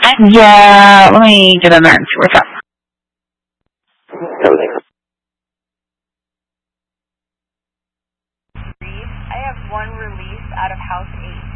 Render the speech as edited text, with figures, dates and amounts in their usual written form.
Yeah, let me get in there and see what's up. I have one release out of house 8.